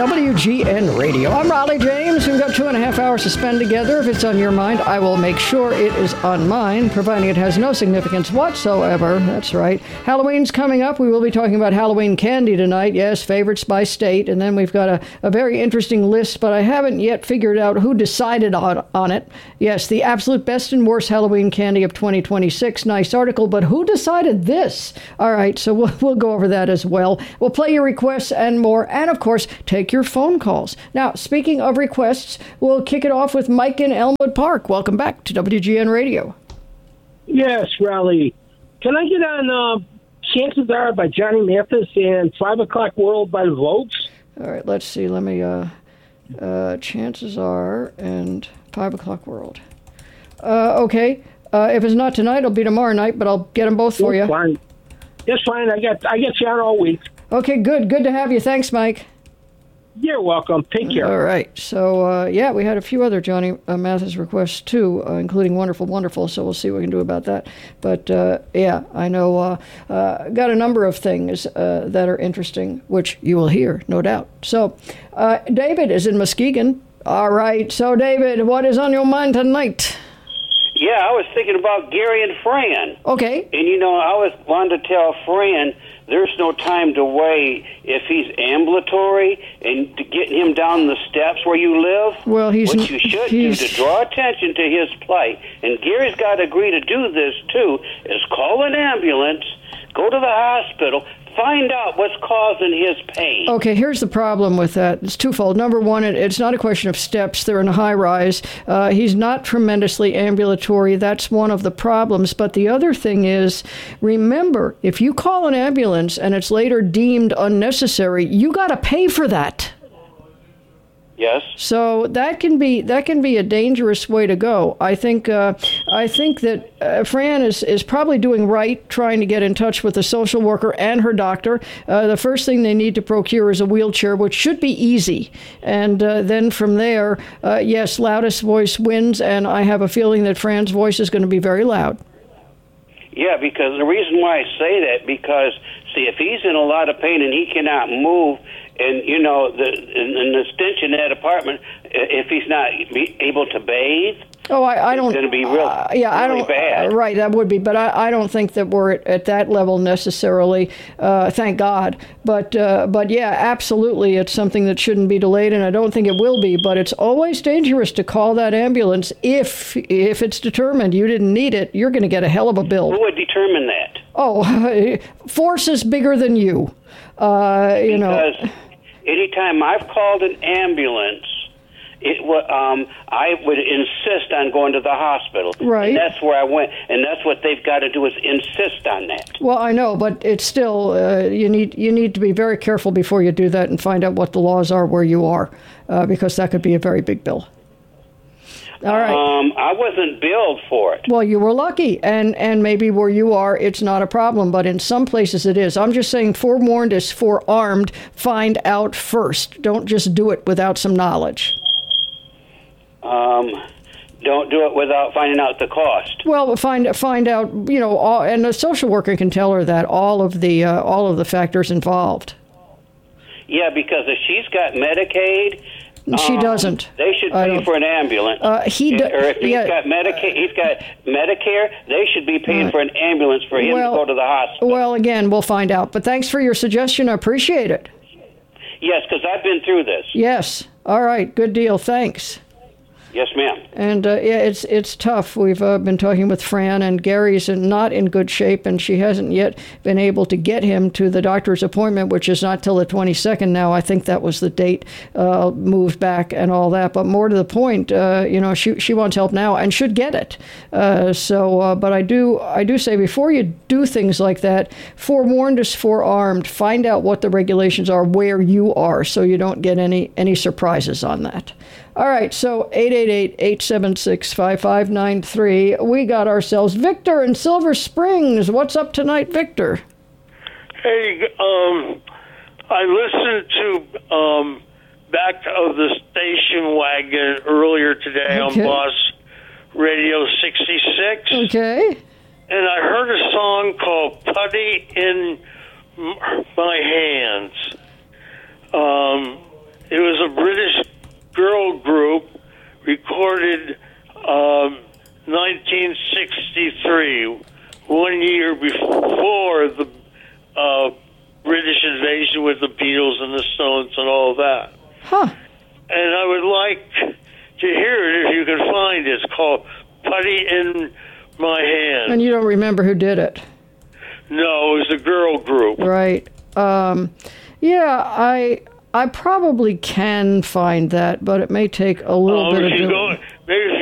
WGN Radio. I'm Raleigh James. We've got 2.5 hours to spend together. If it's on your mind, I will make sure it is on mine, providing it has no significance whatsoever. That's right. Halloween's coming up. We will be talking about Halloween candy tonight. Yes, favorites by state. And then we've got a very interesting list, but I haven't yet figured out who decided on it. Yes, the absolute best and worst Halloween candy of 2026. Nice article, but who decided this? All right, so we'll go over that as well. We'll play your requests and more, and of course, take your phone calls. Now, speaking of requests, we'll kick it off with Mike in Elmwood Park. Welcome back to WGN Radio. Yes, Raleigh. Can I get on Chances Are by Johnny Mathis and 5 O'Clock World by the Vogues? All right, let's see. Let me, Chances Are and 5 O'Clock World. Okay. If it's not tonight, it'll be tomorrow night, but I'll get them both for you. Fine. That's fine. I get you on all week. Okay, good. Good to have you. Thanks, Mike. You're welcome. Take care. All right. So, we had a few other Johnny Mathis requests, too, including Wonderful, Wonderful, so we'll see what we can do about that. But, I know got a number of things that are interesting, which you will hear, no doubt. So, David is in Muskegon. All right. So, David, what is on your mind tonight? Yeah, I was thinking about Gary and Fran. Okay. And, I was wanting to tell Fran there's no time to wait if he's ambulatory and to get him down the steps where you live. Well, what you should do to draw attention to his plight, and Gary's got to agree to do this, too, is call an ambulance, go to the hospital, find out what's causing his pain. Okay, here's the problem with that. It's twofold. Number one, it's not a question of steps. They're in a high rise. He's not tremendously ambulatory. That's one of the problems. But the other thing is, remember, if you call an ambulance and it's later deemed unnecessary, you got to pay for that. Yes. So that can be a dangerous way to go. I think that Fran is probably doing right, trying to get in touch with the social worker and her doctor. The first thing they need to procure is a wheelchair, which should be easy. And then from there, yes, loudest voice wins, and I have a feeling that Fran's voice is going to be very loud. Yeah, because the reason why I say that, because, see, if he's in a lot of pain and he cannot move, and, the stench in that apartment, if he's not able to bathe, I don't. It's going to be really bad. Right, that would be, but I don't think that we're at that level necessarily. Thank God. But yeah, absolutely, it's something that shouldn't be delayed, and I don't think it will be. But it's always dangerous to call that ambulance if it's determined you didn't need it. You're going to get a hell of a bill. Who would determine that? Oh, forces bigger than you. Because anytime I've called an ambulance, I would insist on going to the hospital. Right. And that's where I went, and that's what they've got to do is insist on that. Well, I know, but it's still you need to be very careful before you do that and find out what the laws are where you are, because that could be a very big bill. All right. I wasn't billed for it. Well, you were lucky, and maybe where you are, it's not a problem, but in some places it is. I'm just saying, forewarned is forearmed. Find out first. Don't just do it without some knowledge. Don't do it without finding out the cost. Well, find out, and the social worker can tell her that all of the factors involved. Yeah, because if she's got Medicaid. She doesn't. They should pay for an ambulance. Or if he's got Medicare, they should be paying for an ambulance for him to go to the hospital. Well, again, we'll find out. But thanks for your suggestion. I appreciate it. Yes, because I've been through this. Yes. All right. Good deal. Thanks. Yes, ma'am. And it's tough. We've been talking with Fran, and Gary's not in good shape, and she hasn't yet been able to get him to the doctor's appointment, which is not till the 22nd now. I think that was the date moved back and all that. But more to the point, she wants help now and should get it. But I do say before you do things like that, forewarned is forearmed. Find out what the regulations are where you are, so you don't get any surprises on that. All right, so 888-876-5593. We got ourselves Victor in Silver Springs. What's up tonight, Victor? Hey, I listened to Back of the Station Wagon earlier today on Boss Radio 66. Okay. And I heard a song called Putty in My Hands. It recorded 1963, 1 year before the British invasion with the Beatles and the Stones and all that. Huh. And I would like to hear it if you can find it. It's called Putty in My Hand. And you don't remember who did it? No, it was a girl group. Right. Yeah, I probably can find that, but it may take a little bit of doing. Maybe if